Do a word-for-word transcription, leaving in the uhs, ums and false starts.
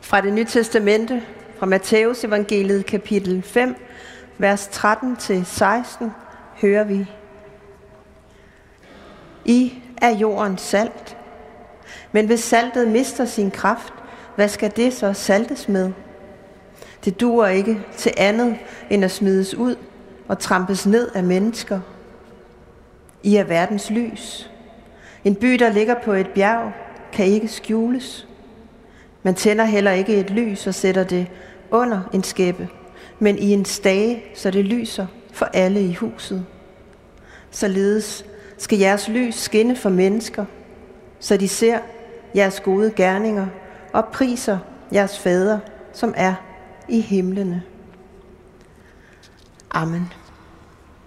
Fra det Nye Testamente, fra Matthæus evangeliet kapitel fem, vers tretten til seksten, hører vi: I er jordens salt, men hvis saltet mister sin kraft, hvad skal det så saltes med? Det duer ikke til andet end at smides ud og trampes ned af mennesker. I er verdens lys. En by, der ligger på et bjerg, kan ikke skjules. Man tænder heller ikke et lys og sætter det under en skæppe, men i en stage, så det lyser for alle i huset. Således skal jeres lys skinne for mennesker, så de ser jeres gode gerninger og priser jeres fader, som er i himlene. Amen.